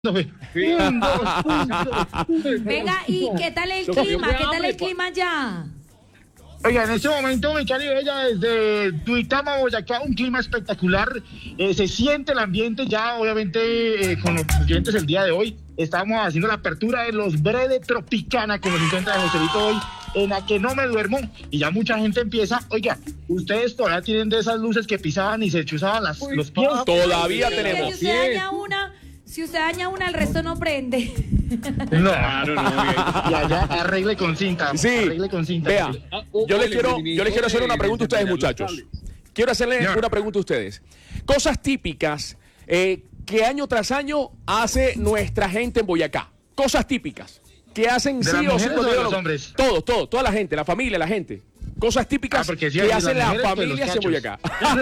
Un, dos, Venga, ¿y qué tal el clima? ¿Qué tal el clima allá? Oiga, en este momento, mi cari bella, desde Duitama, Boyacá, un clima espectacular. Se siente el ambiente ya, obviamente, con los clientes el día de hoy. Estamos haciendo la apertura de los Brede Tropicana con los 50 de Joselito hoy, en la que no me duermo. Y ya mucha gente empieza. Oiga, ustedes todavía tienen de esas luces que pisaban y se chuzaban los pies. Todavía Sí, tenemos. si usted daña una, el resto no prende. No, y allá arregle con cinta. Sí, Arregle con cinta. vea, yo les quiero hacer una pregunta a ustedes, muchachos. Quiero hacerles una pregunta a ustedes. Cosas típicas que año tras año hace nuestra gente en Boyacá. Cosas típicas que hacen sí o sí con los hombres. Toda la gente, la familia, la gente. Cosas típicas que hacen las familias en Boyacá.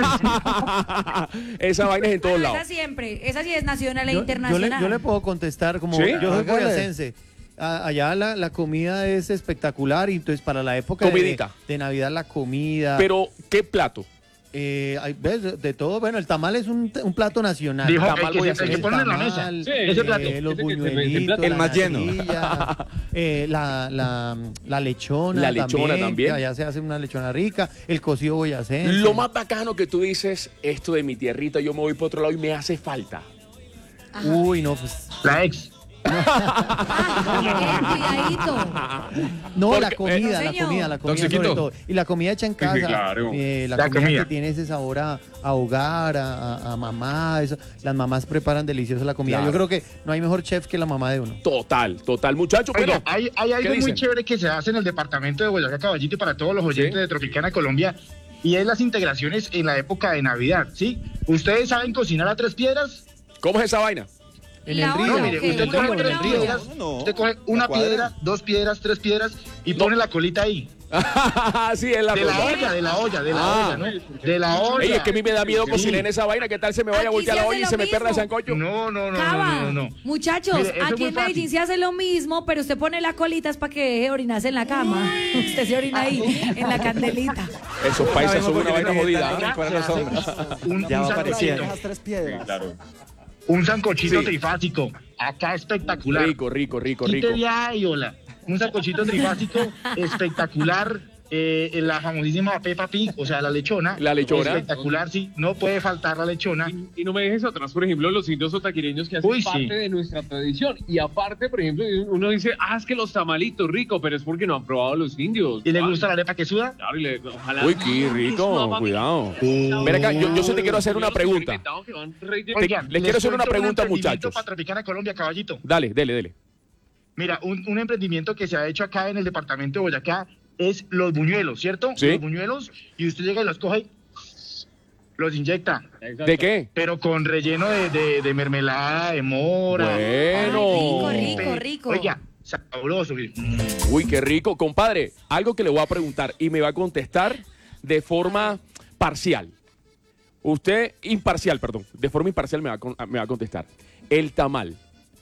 Esa vaina es en todos lados. Esa sí es nacional e internacional. Yo le puedo contestar, como ¿Sí? yo soy boyacense. Allá la comida es espectacular y entonces para la época de Navidad la comida. Pero, ¿qué plato? ¿Ves? De todo, bueno, el tamal es un plato nacional. Dijo tamal que ponen en la mesa. Sí, ese plato. Los buñuelitos, el más lleno. La lechona también. que allá se hace una lechona rica, el cocido boyacense. Lo más bacano que tú dices, esto de mi tierrita, yo me voy para otro lado y me hace falta. Ajá. Uy, no, pues. La ex. Cuidadito. No, Porque, la comida sobre todo. Y la comida hecha en casa. Sí, claro. La comida que tiene ese sabor a hogar, a mamá. Eso. Las mamás preparan deliciosa la comida. Claro. Yo creo que no hay mejor chef que la mamá de uno. Total, muchachos. Oiga, Bueno, hay algo muy chévere que se hace en el departamento de Boyacá, Caballito, y para todos los oyentes de Tropicana Colombia, y es las integraciones en la época de Navidad, ¿sí? ¿Ustedes saben cocinar a tres piedras? ¿Cómo es esa vaina? En el río. No, mire, usted coge tres piedras, usted coge una piedra, dos piedras, tres piedras y pone la colita ahí. Sí, es la De la olla, ¿no? De la olla. Ey, es que a mí me da miedo cocinar en esa vaina. ¿Qué tal se me vaya a voltear la olla y se me pierda el sancocho? No. Muchachos, Mire, eso aquí es en muy Medellín fácil. se hace lo mismo, pero usted pone la colita es para que deje de orinarse en la cama. Usted se orina ahí, en la candelita. Esos países son una vaina jodida. Un sancochito. Un sancochito trifásico. Acá espectacular. Rico. Quite de ahí, hola. Un sancochito trifásico espectacular. La famosísima Peppa Pig, o sea, la lechona. La lechona. Espectacular, sí. No puede faltar la lechona. Y no me dejes atrás, por ejemplo, los indios otaquireños que hacen parte de nuestra tradición. Y aparte, por ejemplo, uno dice, es que los tamalitos, rico, pero es porque no han probado los indios. ¿Y le gusta la arepa que suda? Claro, ojalá. Uy, qué rico, cuidado. Mira acá, yo sí te quiero hacer una pregunta. Oigan, les quiero hacer una pregunta, muchachos. Para Tropicana Colombia, Caballito. Dale. Mira, un emprendimiento que se ha hecho acá en el departamento de Boyacá es los buñuelos, ¿cierto? Sí. Los buñuelos, y usted llega y los coge y los inyecta. ¿De qué? Pero con relleno de mermelada, de mora. Bueno. Ay, rico. Oiga, sabroso. Uy, qué rico. Compadre, algo que le voy a preguntar y me va a contestar de forma parcial. Usted, imparcial, perdón. De forma imparcial me va a contestar. El tamal.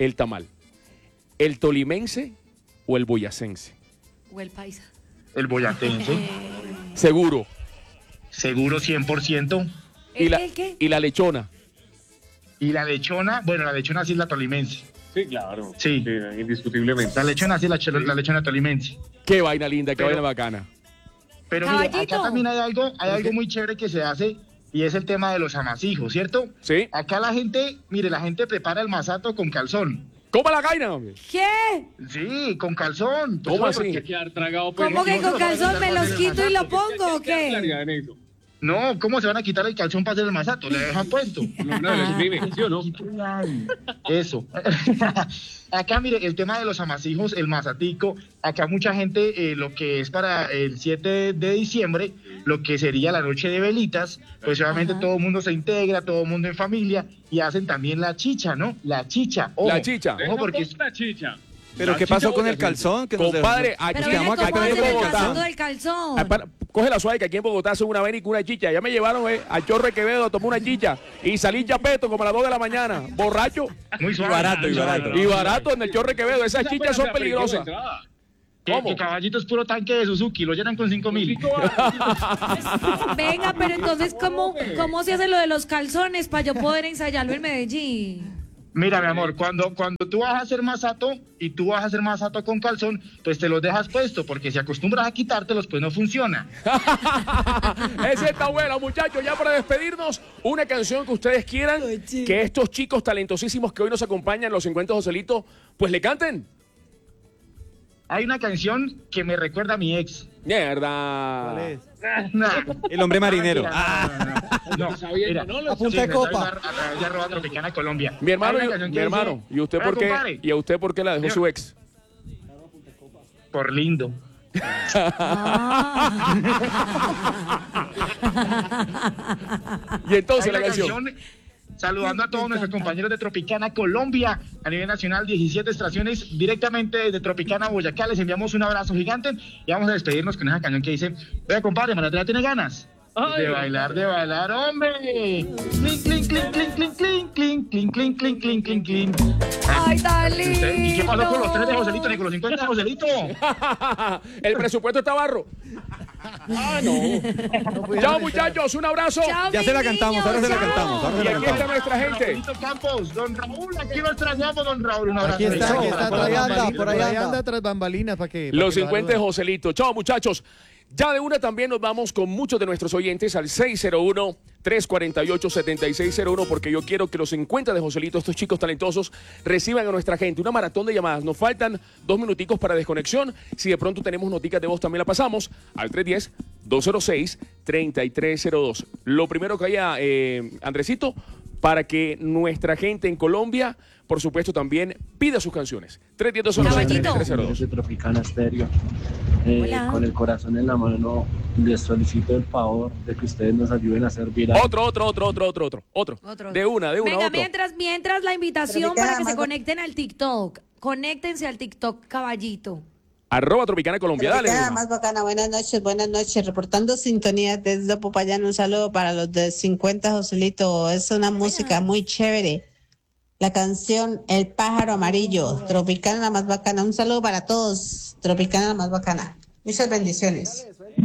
¿El tolimense o el boyacense? O el paisa. El boyacense. Seguro. Seguro 100%. ¿El qué? ¿Y la lechona? Y la lechona, bueno, la lechona sí es la tolimense. Sí, claro. Sí. Indiscutiblemente. La lechona sí es la lechona tolimense. Qué vaina linda, qué vaina bacana. Pero mire, acá también hay algo muy chévere que se hace y es el tema de los amasijos, ¿cierto? Sí. Acá la gente prepara el masato con calzón. ¿Cómo la vaina, hombre? ¿Qué? Sí, con calzón. ¿Cómo así? ¿Cómo que con calzón me los quito y lo pongo o qué? No, ¿cómo se van a quitar el calzón para hacer el masato? Le dejan puesto. Eso. Acá, mire, el tema de los amasijos, el masatico, acá mucha gente, lo que es para el 7 de diciembre, lo que sería la noche de velitas, pues obviamente todo el mundo se integra, todo el mundo en familia, y hacen también la chicha, ¿no? La chicha. Ojo, La chicha. Ojo, porque es... La chicha. ¿Pero qué pasó con el calzón? Compadre, aquí Pero estamos ¿cómo acá en hacen el Bogotá. calzón del calzón? Coge la suave que aquí en Bogotá son una vena y una chicha. Ya me llevaron al Chorro de Quevedo, tomé una chicha y salí chapeto como a las 2 de la mañana, borracho. Muy suave. Y barato en el Chorro de Quevedo. Esas chichas son peligrosas. ¿Cómo? Que Caballito es puro tanque de Suzuki, lo llenan con 5.000. Venga, pero entonces, ¿cómo se hace lo de los calzones para yo poder ensayarlo en Medellín? Mira, mi amor, cuando tú vas a hacer masato y tú vas a hacer masato con calzón, pues te los dejas puesto, porque si acostumbras a quitártelos, pues no funciona. Esa está buena, muchachos. Ya para despedirnos, una canción que ustedes quieran que estos chicos talentosísimos que hoy nos acompañan, los 50 Joselito, pues le canten. Hay una canción que me recuerda a mi ex. Mierda. ¿Cuál es? No. El hombre marinero. No, mira, ¿no? A punta de copa. A través de @Tropicana Colombia. Mi hermano, Hay una canción mi que hermano. dice, ¿Y usted "Oiga, por qué? compadre". ¿Y a usted por qué la dejó su ex? Por lindo. Y entonces Hay la una canción. Saludando a todos nuestros compañeros de Tropicana Colombia a nivel nacional, 17 estaciones directamente desde Tropicana Boyacá. Les enviamos un abrazo gigante y vamos a despedirnos con esa canción que dice: oiga, compadre, Maratela tiene ganas de bailar, hombre. Clink, clink, clink, clink, clink, clink, clink, clink, clink, clink, clink, clink, clink. Ay, tan lindo. ¿Y qué pasó con los 3 de Joselito ni con los 50 de Joselito? El presupuesto está barro. Ah, no. Chao, muchachos, un abrazo. Chao, Ya se la cantamos, ahora se la cantamos. Ahora se Y la aquí está cantamos. nuestra gente. Joselito Campos, don Raúl, aquí lo extrañamos, don Raúl. Un abrazo. Aquí está, Chao. por ahí anda tras bambalinas para que... Los para que 50 de lo Joselito. Chao, muchachos. Ya de una también nos vamos con muchos de nuestros oyentes al 601-348-7601 porque yo quiero que los 50 de Joselito, estos chicos talentosos, reciban a nuestra gente una maratón de llamadas. Nos faltan 2 minuticos para desconexión. Si de pronto tenemos noticas de voz, también la pasamos al 310-206-3302. Lo primero que haya, Andresito, para que nuestra gente en Colombia, por supuesto, también pida sus canciones. 310-206-3302. De Tropicana Stereo. Hola. Con el corazón en la mano, les solicito el favor de que ustedes nos ayuden a hacer viral. Otro. De una, Venga, otro. mientras la invitación para que se conecten al TikTok. Conéctense al TikTok, caballito. @Tropicana Colombia, dale. Tropicana más bacana, buenas noches, reportando sintonía desde Popayán, un saludo para los de 50 Joselito, es una música muy chévere, la canción El Pájaro Amarillo, Tropicana la más bacana, un saludo para todos, Tropicana la más bacana, muchas bendiciones.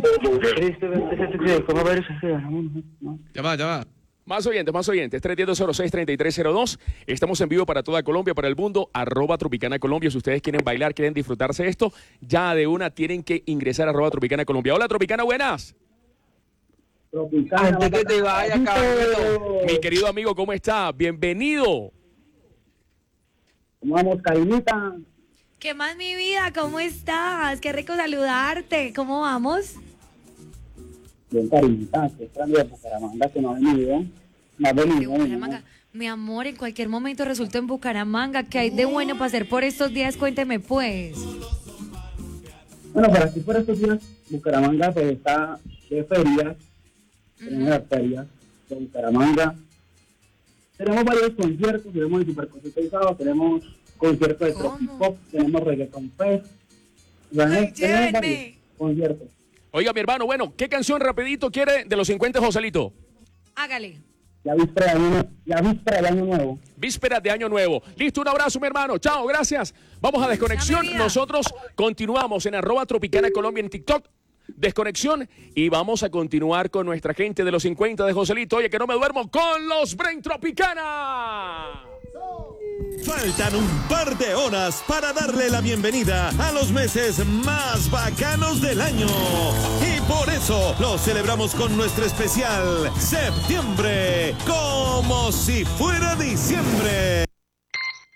Ya va. Más oyentes, 310-206-3302. Estamos en vivo para toda Colombia, para el mundo, @Tropicana Colombia. Si ustedes quieren bailar, quieren disfrutarse esto, ya de una tienen que ingresar a @Tropicana Colombia. Hola, Tropicana, buenas. Antes que te vaya, caballero. Mi querido amigo, ¿cómo está? Bienvenido. ¿Cómo vamos, Karinita? ¿Qué más, mi vida? ¿Cómo estás? Qué rico saludarte. ¿Cómo vamos? Bien, Karinita, que extraño de Bucaramanga que no ha venido. No ha De venido. Bucaramanga. Mi amor, en cualquier momento resultó en Bucaramanga. ¿Qué hay de bueno para hacer por estos días? Cuénteme, pues. Bueno, por aquí por estos días, Bucaramanga pues está de ferias. Tenemos las ferias de Bucaramanga. Tenemos varios conciertos, tenemos el Superconcierto, tenemos conciertos de Tropipop, tenemos Reggaeton Fest. Ay, Tenemos varios llévenme. conciertos. Oiga, mi hermano, bueno, ¿qué canción rapidito quiere de los 50 de Joselito? Hágale. Ya víspera de año nuevo. Vísperas de Año Nuevo. Listo, un abrazo, mi hermano. Chao, gracias. Vamos a Desconexión. vida. Nosotros continuamos en @Tropicana Colombia en TikTok. Desconexión y vamos a continuar con nuestra gente de los 50 de Joselito. Oye, que no me duermo con los Brain Tropicana. Faltan un par de horas para darle la bienvenida a los meses más bacanos del año. Y por eso lo celebramos con nuestro especial Septiembre, como si fuera diciembre.